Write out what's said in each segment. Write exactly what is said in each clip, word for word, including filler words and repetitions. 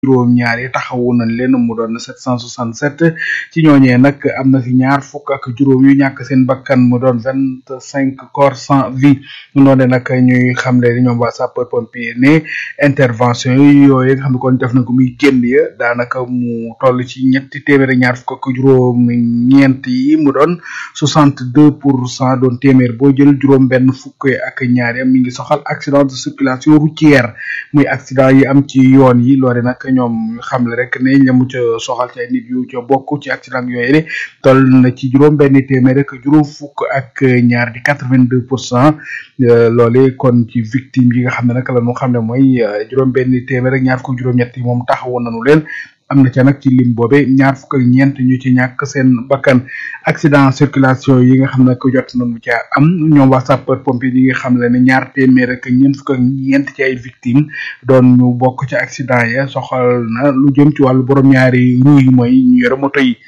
juróom ñaar yi taxawu nañ leen mu doon sept cent soixante-sept ci ñooñee nag am na fi ñaar fukk ak juróom yu ñàkk seen bakkan mu doon vingt-cinq corps sans vie noonu nag ñuy xamle ni ñoom waa sapeur pompier ne intervention yi yooyu nga xam ne kon def na ko muy génn ya daanaka mu toll ci ñetti téeméer ak ñaar fukk ak juróom ñeent yi mu doon soixante-deux pour cent doon téeméer boo jël juróom benn fukk ak ñaar ya mi ngi soxal accident de circulation routière muy accident yi am ci yoon yi loole nag ñoom xamle rek ne ñamu ca soxal ci ay nit yu ca bokk ci accident yooyu ne toll na ci juróom benn téeméer ak juróom fukk ak ñaar di quatre-vingt-deux pour cent loole kon ci victime yi nga xam ne nag la ñu xam ne mooy juróom benn téeméer ak ñaar fukk juróom ñett yi moom taxawoon nañu leen am na ca nag ci lim boobe ñaar fukk ak ñeent ñu ci ñàkk seen bakkan accident circulation yi nga xam ne ko jot nañu ca am ñoom waa sapeur pompier yi nga xam ne ñaar téeméer ak ñeent fukk ak ñeent ci ay victimes doon ñu bokk ci accident ya soxal na lu jëm ci wàllu borom ñaari ruu yi mooy ñu yore moto yi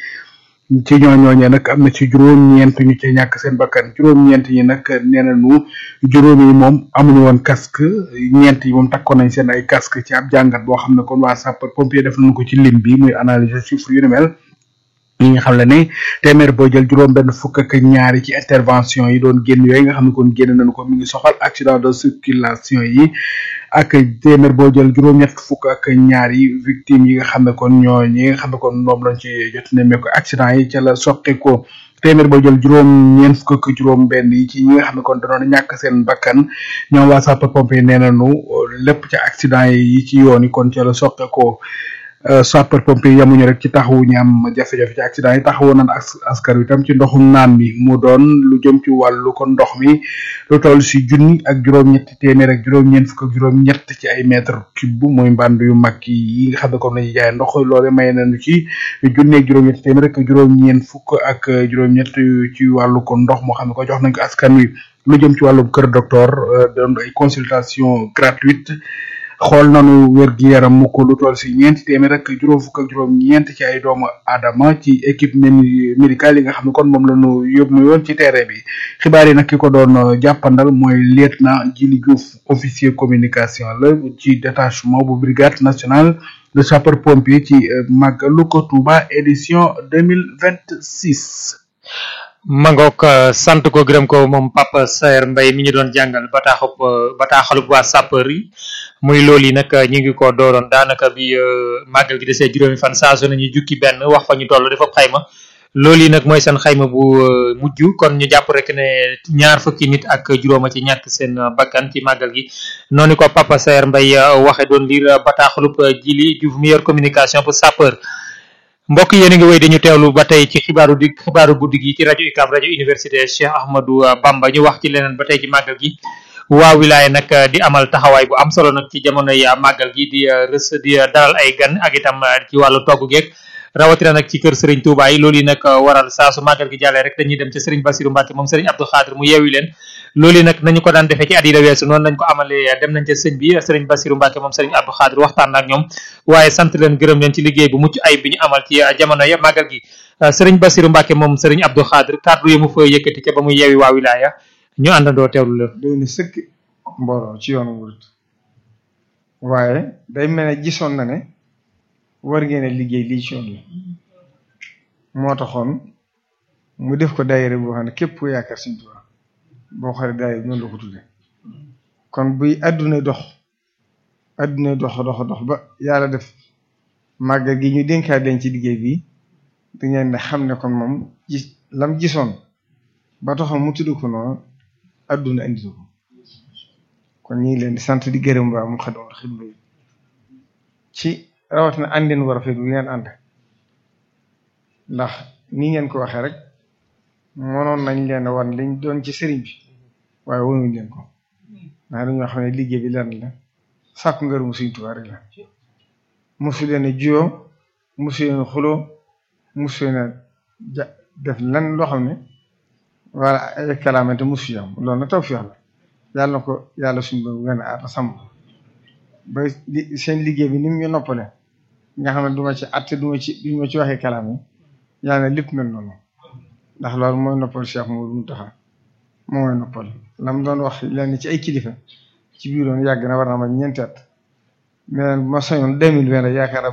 ci ñooñooñee nag am na ci juróom-ñeent ñu ci ñàkk seen bakkan juróom-ñeent yi nag nee nañu juróom yi moom amuñu woon casque ñeent yi moom takkoon nañ seen ay casque ci ab jàngat boo xam ne kon waa sapeur pompier def nañu ko ci lim bi muy analyse chiffre yu ni mel ñi nga xam ne ne téeméer boo jël juróom benn fukk ak ñaari ci intervention yi doon génn yooyu nga xam ne kon génn nañu ko mi ngi soxal accident de circulation yi ak téeméer boo jël juróom-ñett fukk ak ñaari victimes yi nga xam ne kon ñoo ñi nga xam ne kon moom lañ ci jot nemmeeku accident yi ca la soqe ko téeméer boo jël juróom ñeent fukk ak juróom benn yi ci ñi nga xam ne kon danoon ñàkk seen bakkan ñoom waa sapeur pompier nee nañu lépp ca accident yi ci yoon yi kon ca la soqe ko sapeur pompier yamuñu rek ci taxawu ñu am jafe-jafe ci accident yi taxawu nañ askan wi tam ci ndoxum naan mi mu doon lu jëm ci wàllu kon ndox mi lu toll si junni ak juróom-ñetti téeméer ak juróom-ñeent fukk ak juróom-ñett ci ay mètre cube mooy mbànd yu mag yi nga xam ne kon lañuy jaay ndox loole may nañu ci junni ak juróom-ñetti téeméer ak juróom-ñeent fukk ak juróom-ñett ci wàllu kon ndox moo xam ne ko jox nañ ko askan wi lu jëm ci wàllu kër docteur doon ay consultation gratuite xool nanu wér gi yaram mu ko lu toll si ñeenti téeméer ak juróom fukk ak juróom ñeent ci ay doomu aadama ci équipe médicale yi nga xam ne kon moom la ñu yóbbu yoon ci terrain bi xibaar yi nag ki ko doon jàppandal mooy lieutenant Djili Diouf officier communication la ci détachement bu brigade nationale de sapeur pompier ci màggalu ko Touba édition deux mille vingt-six. Mangok sant ko gërëm ko moom Papa Saer Mbaye mi ñu doon jàngal bataaxub bataaxalub waa sapeur yi muy loolu yi nag ñu ngi ko dooroon daanaka bi màggal gi desee juróomi fan saa su nañu jukki benn wax fa ñu toll dafa xayma loolu yi nag mooy seen xayma bu mujj kon ñu jàpp rek ne ñaar fukki nit ak juróoma ci ñàkk seen bakkan ci màggal gi noonu ko Papa Saer Mbaye waxe doon liir bataaxalub Djili Diouf mi yor communication pour sapeur. mbokk yéen a ngi wéy dañu teewlu ba tey ci xibaaru di xibaaru guddi gi ci rajo U C A B rajo université Cheikh Ahmadou Bamba ñu wax ci leneen ba tey ci màggal gi waa wilaaya nag di amal taxawaay bu am solo nag ci jamonoy màggal gi di rës di dalal ay gan ak itam ci wàllu togg geeg rawatina nag ci kër Serigne Touba yi loolu yi nag waral saa su màggal gi jàllee rek dañuy dem ci Serigne Bassirou Mbacke moom Serigne Abdou Khadre mu yeewi leen loolu yi nag nañu ko daan defee ci at yi la weesu noonu lañ ko amalee dem nañ ca sëñ bi Serigne Bassirou Mbacke moom Serigne Abdou Khadre waxtaan ak ñoom waaye sant leen gërëm leen ci liggéey bu mucc ayib bi ñu amal ci jamono ya màggal gi Serigne Bassirou Mbacke moom Serigne Abdou Khadre kàddu yi mu fa yëkkati ca ba mu yeewi waa wilaaya ñu àndandoo teewlu leen. doy na sëkk mbooloo ci yoonu murid waaye day mel ne gisoon na ne war ngeen a liggéey lii ci yoon yi moo taxoon mu def ko daayira boo xam ne képp ku yaakaar Sëriñ Tuubaa boo xoolee daayira noonu la ko tuddee kon buy àdduna dox àdduna dox dox dox ba yàlla def màggal gi ñu dénkaat leen ci liggéey bi da ngeen ne xam ne kon moom gis lam gisoon ba taxoon mu tudd ko noonu àdduna indi ko kon ñu ngi leen di sant di gërëm ba mu xadoon xidma yi ci rawatina àndeen war a fekk bu ngeen ànd ndax ni ngeen ko waxee rek mënoon nañ leen wan liñ doon ci sëriñ bi waaye wanuñ leen ko ndax dañoo xam ne liggéey bi lenn la sàkku ngërëmu Sëriñ Tuubaa rek la mosu leen a juyoo mosu leen a xuloo mosu leen a ja def lan loo xam ne wala ay kalaamante mosu fi am loolu na tawfeex la yàlla na ko yàlla suñu boobu gën a aar sàmm ba seen liggéey bi ni mu ñu noppale nga xam ne duma ci atte duma ci duma ci waxee kalaam yi yàlla na lépp mel noonu ndax loolu mooy noppal Cheikh Mouhamadou Mountakha moo mooy noppal la mu doon wax lenn ci ay kilifa ci biiroon yàgg na war na ma ñeenti at mais ma sañoon deux mille vingt rek yaakaar